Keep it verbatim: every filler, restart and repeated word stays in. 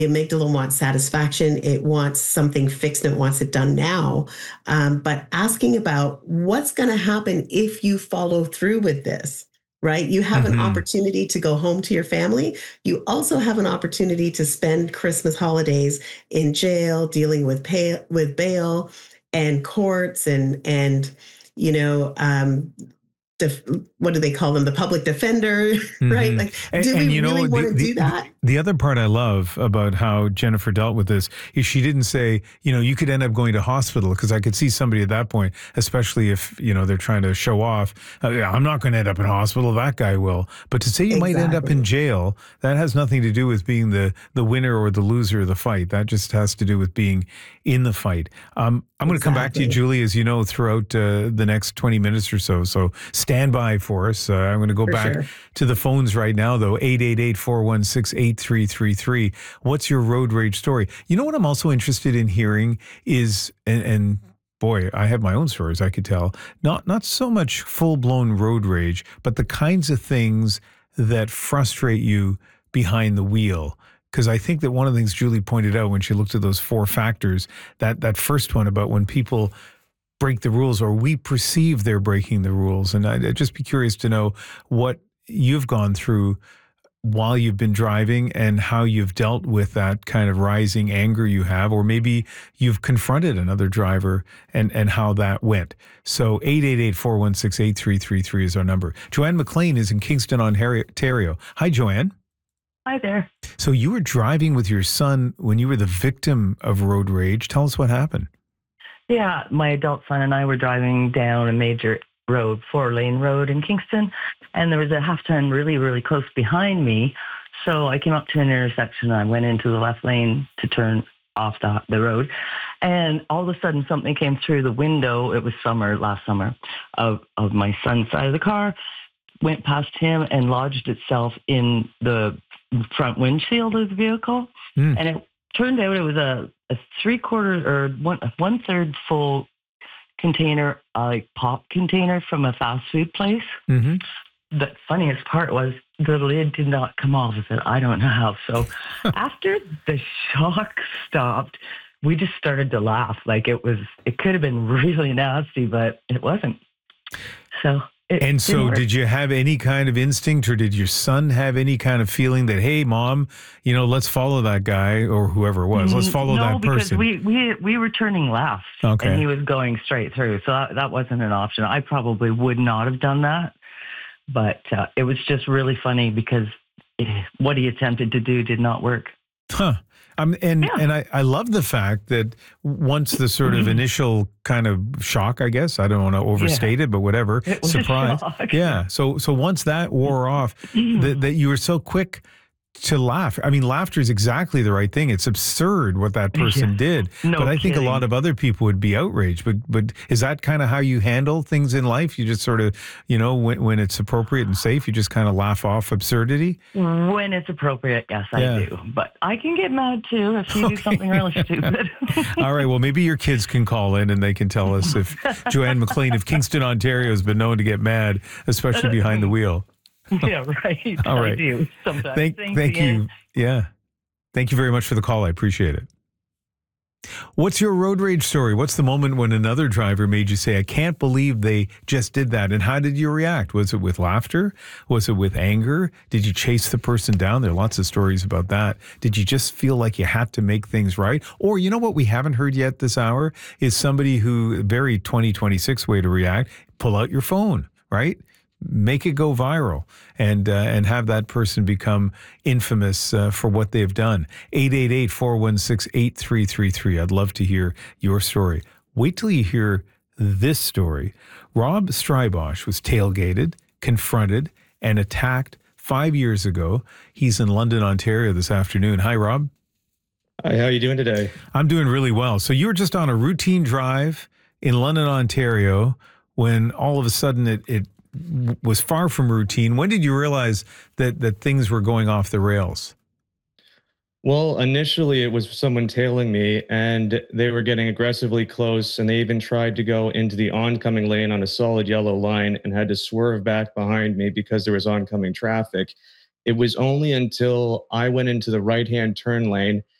amygdala wants satisfaction. It wants something fixed and it wants it done now. Um, but asking about what's going to happen if you follow through with this, right? You have an Mm-hmm. opportunity to go home to your family. You also have an opportunity to spend Christmas holidays in jail, dealing with pay, with bail and courts and, and, you know, um, def- what do they call them? The public defender, right? Mm-hmm. Like, And, do we and you really know, want the, to the do that? the other part I love about how Jennifer dealt with this is she didn't say, you know, you could end up going to hospital, because I could see somebody at that point, especially if, you know, they're trying to show off, uh, yeah, I'm not going to end up in hospital, that guy will. But to say you might end up in Exactly. jail, that has nothing to do with being the the winner or the loser of the fight. That just has to do with being in the fight. Um, I'm going to come back to you, Exactly. Julie, as you know, throughout uh, the next twenty minutes or so. So stand by for us. Uh, I'm going to go For back sure. to the phones right now, though. eight eight eight, four one six, eight three three three. What's your road rage story? You know what I'm also interested in hearing is, and, and boy, I have my own stories I could tell, not, not so much full-blown road rage, but the kinds of things that frustrate you behind the wheel. Because I think that one of the things Julie pointed out when she looked at those four factors, that, that first one about when people break the rules or we perceive they're breaking the rules. And I'd, I'd just be curious to know what you've gone through while you've been driving and how you've dealt with that kind of rising anger you have, or maybe you've confronted another driver and, and how that went. So eight eight eight, four one six, eight three three three is our number. Joanne McLean is in Kingston, Ontario. Hi, Joanne. Hi there. So you were driving with your son when you were the victim of road rage. Tell us what happened. Yeah, my adult son and I were driving down a major road, four-lane road in Kingston, and there was a half turn really, really close behind me. So I came up to an intersection and I went into the left lane to turn off the, the road. And all of a sudden something came through the window. It was summer, last summer, of, of my son's side of the car, went past him and lodged itself in the front windshield of the vehicle. Mm. And it turned out it was a, a three quarters or one, one third full container, uh, like pop container from a fast food place. Mm-hmm. The funniest part was the lid did not come off of it. I don't know how. So after the shock stopped, we just started to laugh. Like it was, it could have been really nasty, but it wasn't. So. It And so work. did you have any kind of instinct, or did your son have any kind of feeling that, hey, mom, you know, let's follow that guy or whoever it was. Let's follow no, that person. No, because we, we, we were turning left Okay. and he was going straight through. So that, that wasn't an option. I probably would not have done that. But uh, it was just really funny because it, what he attempted to do did not work. Huh. Um, and Yeah. and I, I love the fact that once the sort of initial kind of shock, I guess, I don't want to overstate Yeah. it, but whatever, It was a surprise. shock. Yeah. So so once that wore off, that, that you were so quick to laugh. I mean, laughter is exactly the right thing. It's absurd what that person Yeah. did. No but I think a kidding. lot of other people would be outraged. But but is that kind of how you handle things in life? You just sort of, you know, when, when it's appropriate and safe, you just kind of laugh off absurdity? When it's appropriate, yes, Yeah. I do. But I can get mad too if you do something really stupid. All right. Well, maybe your kids can call in and they can tell us if Joanne McLean of Kingston, Ontario has been known to get mad, especially behind the wheel. Yeah, right. All right. I do sometimes. Thank, Thanks thank again. you. Yeah. Thank you very much for the call. I appreciate it. What's your road rage story? What's the moment when another driver made you say, I can't believe they just did that? And how did you react? Was it with laughter? Was it with anger? Did you chase the person down? There are lots of stories about that. Did you just feel like you had to make things right? Or, you know what we haven't heard yet this hour is somebody who, very twenty twenty-six way to react, pull out your phone, right? Make it go viral and uh, and have that person become infamous uh, for what they've done. eight eight eight, four one six, eight three three three. I'd love to hear your story. Wait till you hear this story. Rob Strybosch was tailgated, confronted, and attacked five years ago. He's in London, Ontario this afternoon. Hi, Rob. Hi, how are you doing today? I'm doing really well. So you were just on a routine drive in London, Ontario, when all of a sudden it, it was far from routine. When did you realize that that things were going off the rails? Well, initially it was someone tailing me and they were getting aggressively close, and they even tried to go into the oncoming lane on a solid yellow line and had to swerve back behind me because there was oncoming traffic. It was only until I went into the right hand turn lane